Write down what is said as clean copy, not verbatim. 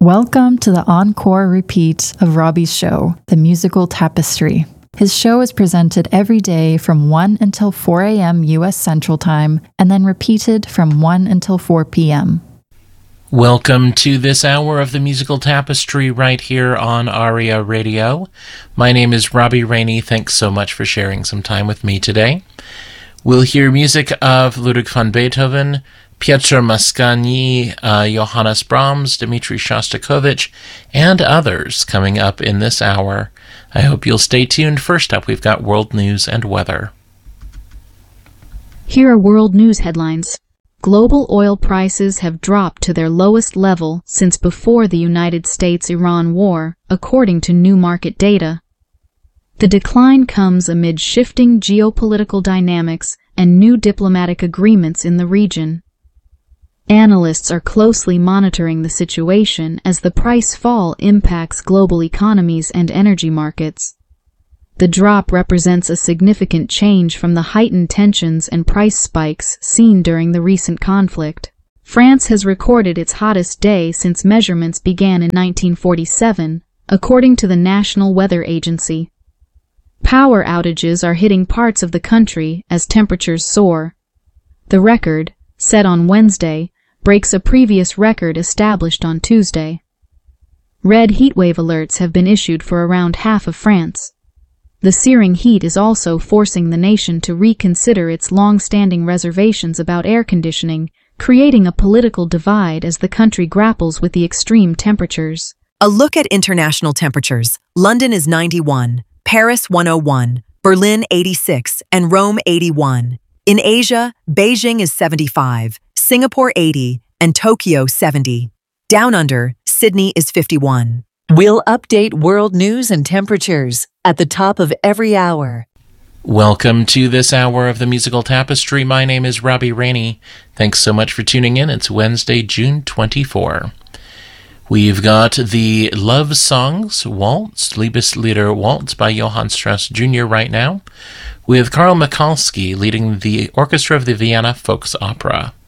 Welcome to the encore repeat of Robbie's show, The Musical Tapestry. His show is presented every day from 1 until 4 a.m. U.S. Central Time, and then repeated from 1 until 4 p.m. Welcome to this hour of The Musical Tapestry right here on ARIA Radio. My name is Robbie Rainey. Thanks so much for sharing some time with me today. We'll hear music of Ludwig van Beethoven, Piotr Mascagni, Johannes Brahms, Dmitri Shostakovich, and others coming up in this hour. I hope you'll stay tuned. First up, we've got world news and weather. Here are world news headlines. Global oil prices have dropped to their lowest level since before the United States-Iran war, according to new market data. The decline comes amid shifting geopolitical dynamics and new diplomatic agreements in the region. Analysts are closely monitoring the situation as the price fall impacts global economies and energy markets. The drop represents a significant change from the heightened tensions and price spikes seen during the recent conflict. France has recorded its hottest day since measurements began in 1947, according to the National Weather Agency. Power outages are hitting parts of the country as temperatures soar. The record, set on Wednesday, breaks a previous record established on Tuesday. Red heatwave alerts have been issued for around half of France. The searing heat is also forcing the nation to reconsider its long-standing reservations about air conditioning, creating a political divide as the country grapples with the extreme temperatures. A look at international temperatures. London is 91, Paris 101, Berlin 86, and Rome 81. In Asia, Beijing is 75, Singapore 80, and Tokyo 70. Down under, Sydney is 51. We'll update world news and temperatures at the top of every hour. Welcome to this hour of The Musical Tapestry. My name is Robbie Rainey. Thanks so much for tuning in. It's Wednesday, June 24. We've got the Love Songs Waltz, Liebeslieder Waltz by Johann Strauss Jr. right now, with Karl Mikalski leading the orchestra of the Vienna Volksopera.